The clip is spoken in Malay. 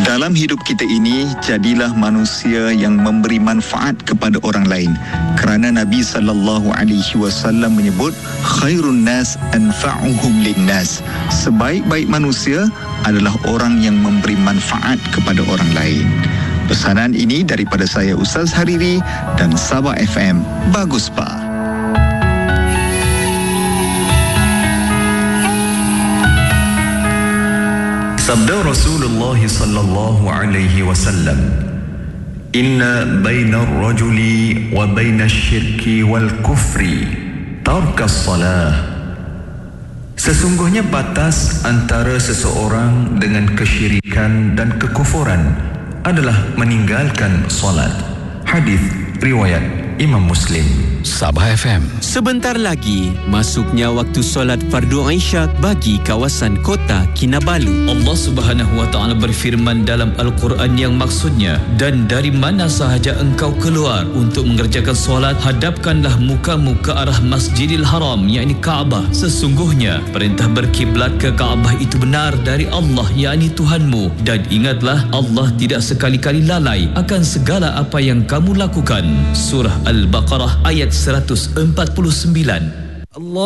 Dalam hidup kita ini, jadilah manusia yang memberi manfaat kepada orang lain. Kerana Nabi SAW menyebut, khairun nas anfa'uhum linnas. Sebaik-baik manusia adalah orang yang memberi manfaat kepada orang lain. Pesanan ini daripada saya Ustaz Hariri dan Sabah FM. Bagus Pak. Sabda Rasulullah sallallahu alaihi wasallam, inna baina ar-rajuli wa baina asy-syirki wal kufri tarkas salah. Sesungguhnya batas antara seseorang dengan kesyirikan dan kekufuran adalah meninggalkan solat. Hadis riwayat Imam Muslim. Sabah FM. Sebentar lagi masuknya waktu solat fardu Isyak bagi kawasan kota Kinabalu. Allah Subhanahu wa taala berfirman dalam Al-Quran yang maksudnya, dan dari mana sahaja engkau keluar untuk mengerjakan solat, hadapkanlah mukamu ke arah Masjidil Haram, yakni Kaabah. Sesungguhnya perintah berkiblat ke Kaabah itu benar dari Allah, yakni Tuhanmu, dan ingatlah Allah tidak sekali-kali lalai akan segala apa yang kamu lakukan. Surah Al-Baqarah ayat 149. Allah